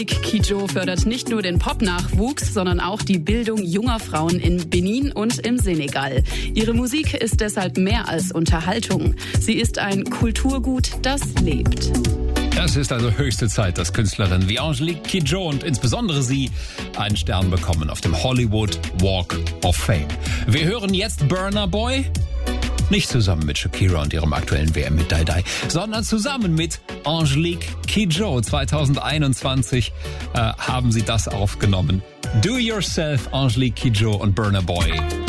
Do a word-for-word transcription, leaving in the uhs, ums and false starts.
Kidjo fördert nicht nur den Pop-Nachwuchs, sondern auch die Bildung junger Frauen in Benin und im Senegal. Ihre Musik ist deshalb mehr als Unterhaltung. Sie ist ein Kulturgut, das lebt. Es ist also höchste Zeit, dass Künstlerinnen wie Angelique Kidjo und insbesondere sie einen Stern bekommen auf dem Hollywood Walk of Fame. Wir hören jetzt Burna Boy. Nicht zusammen mit Shakira und ihrem aktuellen W M-Hit Die Die, sondern zusammen mit Angelique Kidjo. zwanzig einundzwanzig äh, haben sie das aufgenommen. Do Yourself, Angelique Kidjo und Burna Boy.